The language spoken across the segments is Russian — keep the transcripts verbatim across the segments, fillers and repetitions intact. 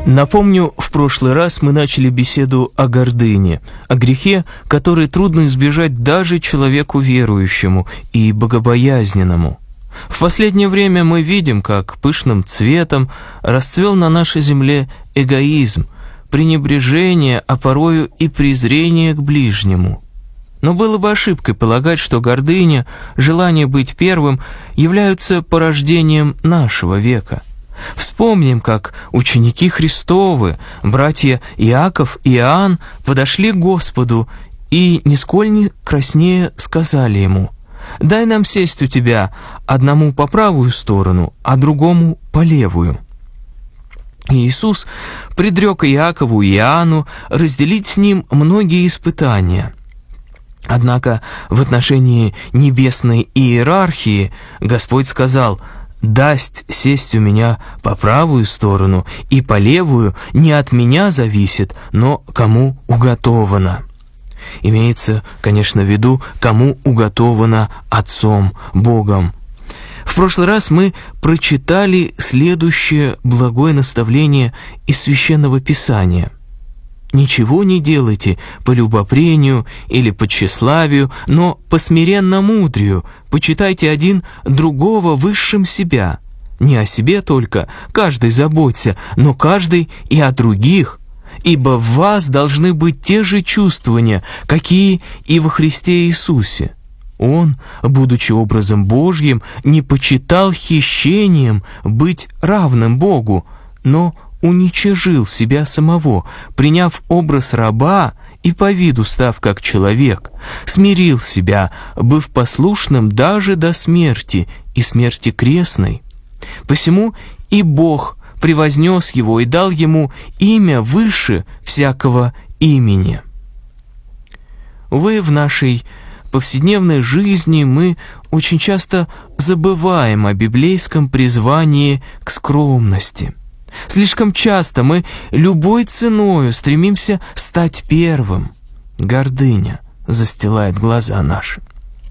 Напомню, в прошлый раз мы начали беседу о гордыне, о грехе, который трудно избежать даже человеку верующему и богобоязненному. В последнее время мы видим, как пышным цветом расцвел на нашей земле эгоизм, пренебрежение, а порою и презрение к ближнему. Но было бы ошибкой полагать, что гордыня, желание быть первым являются порождением нашего века. Вспомним, как ученики Христовы, братья Иаков и Иоанн, подошли к Господу и, нисколь не краснея, сказали Ему: «Дай нам сесть у Тебя, одному по правую сторону, а другому по левую». И Иисус предрек Иакову и Иоанну разделить с Ним многие испытания. Однако в отношении небесной иерархии Господь сказал: «Дасть сесть у меня по правую сторону и по левую не от меня зависит, но кому уготовано». Имеется, конечно, в виду, кому уготовано Отцом, Богом. В прошлый раз мы прочитали следующее благое наставление из Священного Писания: «Ничего не делайте по любопрению или по тщеславию, но по смиренно-мудрию почитайте один другого высшим себя. Не о себе только, каждый заботься, но каждый и о других. Ибо в вас должны быть те же чувствования, какие и во Христе Иисусе. Он, будучи образом Божьим, не почитал хищением быть равным Богу, но уничижил себя самого, приняв образ раба и по виду став как человек, смирил себя, быв послушным даже до смерти и смерти крестной. Посему и Бог превознес его и дал ему имя выше всякого имени». Увы, в нашей повседневной жизни мы очень часто забываем о библейском призвании к скромности. Слишком часто мы любой ценою стремимся стать первым. Гордыня застилает глаза наши.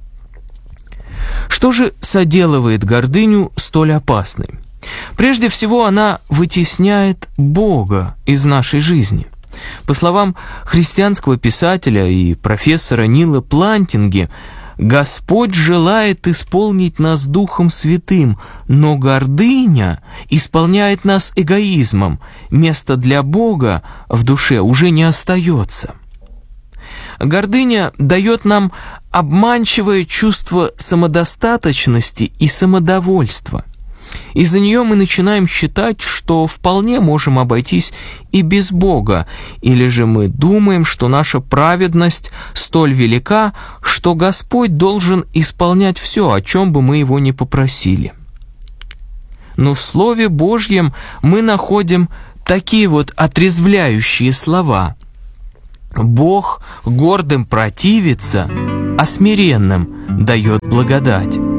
Что же соделывает гордыню столь опасной? Прежде всего, она вытесняет Бога из нашей жизни. По словам христианского писателя и профессора Нила Плантинге, Господь желает исполнить нас Духом Святым, но гордыня исполняет нас эгоизмом. Места для Бога в душе уже не остается. Гордыня дает нам обманчивое чувство самодостаточности и самодовольства. Из-за нее мы начинаем считать, что вполне можем обойтись и без Бога, или же мы думаем, что наша праведность столь велика, что Господь должен исполнять все, о чем бы мы Его ни попросили. Но в Слове Божьем мы находим такие вот отрезвляющие слова: «Бог гордым противится, а смиренным дает благодать».